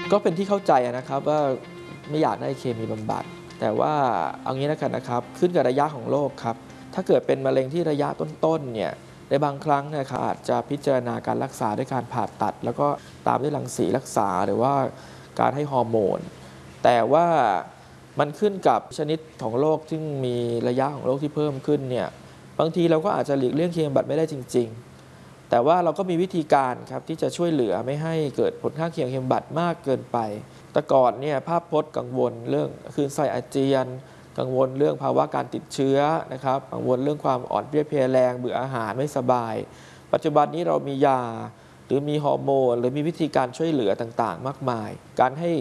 ก็เป็นที่เข้าใจนะครับว่าไม่อยากได้เคมีบำบัดแต่ว่าเอางี้แล้วกันนะครับขึ้นกับระยะของโรคครับถ้าเกิดเป็นมะเร็งที่ระยะต้นๆเนี่ยในบางครั้งนะครับอาจจะพิจารณาการรักษาด้วยการผ่าตัดแล้วก็ตามด้วยรังสีรักษาหรือว่าการให้ฮอร์โมนแต่ว่ามันขึ้นกับชนิดของโรคที่มีระยะของโรคที่เพิ่มขึ้นเนี่ยบางทีเราก็อาจจะหลีกเลี่ยงเคมีบำบัดไม่ได้จริงๆแต่ว่าเราก็มีวิธีการครับที่จะช่วยเหลือไม่ให้เกิดผลข้างเคียงเคมีบำบัดมากเกินไปแต่ก่อนเนี่ยภาพพจน์กังวลเรื่องคลื่นไส้อาเจียนกังวลเรื่องภาวะการติดเชื้อนะครับกังวลเรื่องความอ่อนเพลียเพลียแรงเบื่ออาหารไม่สบายปัจจุบันนี้เรามียาหรือมีฮอร์โมนหรือมีวิธีการช่วยเหลือต่างๆมากมายการให้